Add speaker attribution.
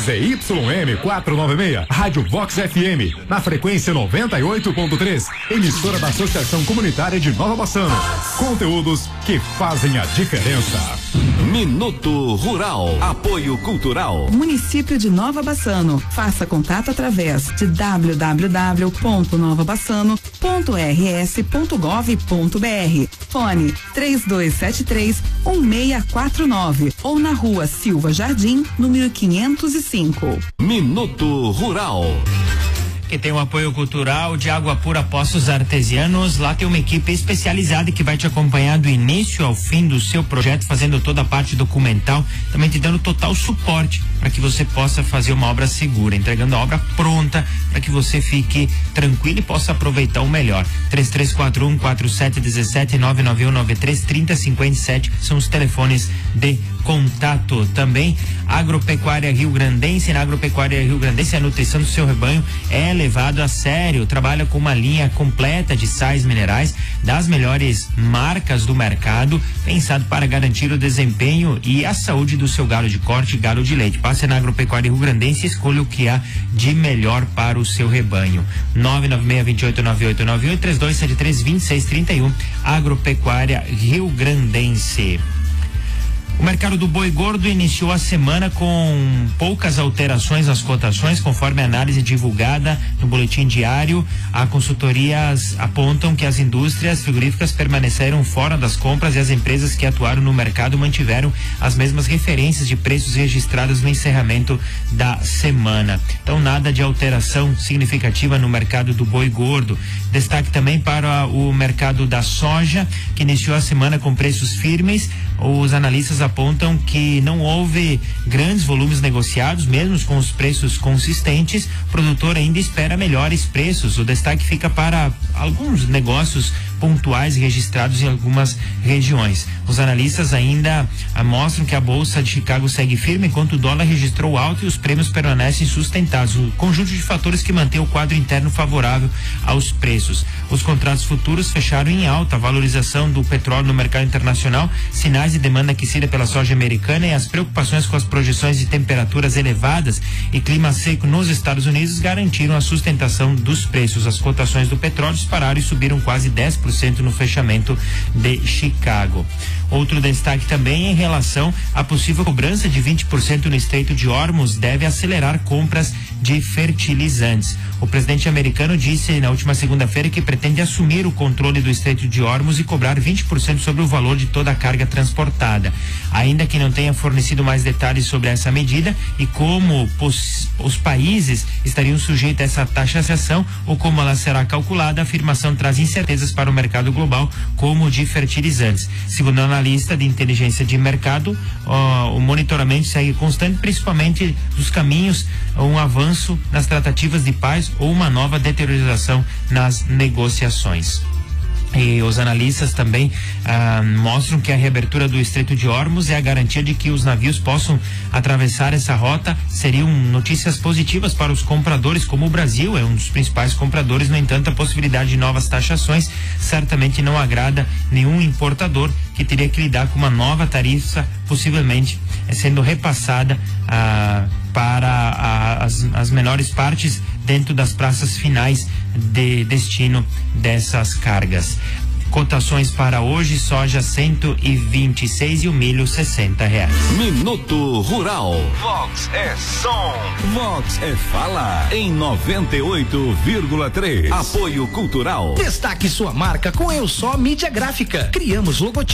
Speaker 1: ZYM 496, Rádio Vox FM, na frequência 98.3, emissora da Associação Comunitária de Nova Bassano. Conteúdos que fazem a diferença.
Speaker 2: Minuto Rural, apoio cultural.
Speaker 3: Município de Nova Bassano. Faça contato através de www.novabassano.rs.gov.br. Fone 3273-1649 ou na Rua Silva Jardim, número 505.
Speaker 2: Minuto Rural.
Speaker 4: Que tem o apoio cultural de Água Pura Poços Artesianos. Lá tem uma equipe especializada que vai te acompanhar do início ao fim do seu projeto, fazendo toda a parte documental, também te dando total suporte para que você possa fazer uma obra segura, entregando a obra pronta para que você fique tranquilo e possa aproveitar o melhor. 3341-4717, 99193-3057 são os telefones de contato. Também Agropecuária Rio Grandense. Na Agropecuária Rio Grandense, a nutrição do seu rebanho é levado a sério. Trabalha com uma linha completa de sais minerais das melhores marcas do mercado, pensado para garantir o desempenho e a saúde do seu gado de corte e gado de leite. Passe na Agropecuária Rio Grandense e escolha o que há de melhor para o seu rebanho. 996289898, 3273-2631. Agropecuária Rio Grandense. O mercado do boi gordo iniciou a semana com poucas alterações nas cotações, conforme a análise divulgada no boletim diário. As consultorias apontam que as indústrias frigoríficas permaneceram fora das compras e as empresas que atuaram no mercado mantiveram as mesmas referências de preços registrados no encerramento da semana. Então, nada de alteração significativa no mercado do boi gordo. Destaque também para o mercado da soja, que iniciou a semana com preços firmes. Os analistas apontam que não houve grandes volumes negociados, mesmo com os preços consistentes. O produtor ainda espera melhores preços. O destaque fica para alguns negócios pontuais registrados em algumas regiões. Os analistas ainda mostram que a Bolsa de Chicago segue firme, enquanto o dólar registrou alta e os prêmios permanecem sustentados. Um conjunto de fatores que mantém o quadro interno favorável aos preços. Os contratos futuros fecharam em alta. A valorização do petróleo no mercado internacional, sinais de demanda aquecida pela soja americana e as preocupações com as projeções de temperaturas elevadas e clima seco nos Estados Unidos garantiram a sustentação dos preços. As cotações do petróleo dispararam e subiram quase 10% no fechamento de Chicago. Outro destaque também em relação à possível cobrança de 20% no Estreito de Hormuz deve acelerar compras de fertilizantes. O presidente americano disse na última segunda-feira que pretende assumir o controle do Estreito de Hormuz e cobrar 20% sobre o valor de toda a carga transportada. Ainda que não tenha fornecido mais detalhes sobre essa medida e como os países estariam sujeitos a essa taxação ou como ela será calculada, a afirmação traz incertezas para o mercado global, como de fertilizantes. Segundo a analista de inteligência de mercado, o monitoramento segue constante, principalmente dos caminhos, um avanço nas tratativas de paz ou uma nova deterioração nas negociações. E os analistas também mostram que a reabertura do Estreito de Hormuz é a garantia de que os navios possam atravessar essa rota. Seriam notícias positivas para os compradores, como o Brasil é um dos principais compradores. No entanto, a possibilidade de novas taxações certamente não agrada nenhum importador, que teria que lidar com uma nova tarifa, possivelmente sendo repassada para as menores partes dentro das praças finais de destino dessas cargas. Cotações para hoje: soja 126 e o milho R$60.
Speaker 2: Minuto Rural. Vox é som. Vox é fala. Em 98,3. Apoio cultural.
Speaker 5: Destaque sua marca com Eu Só Mídia Gráfica. Criamos logotipos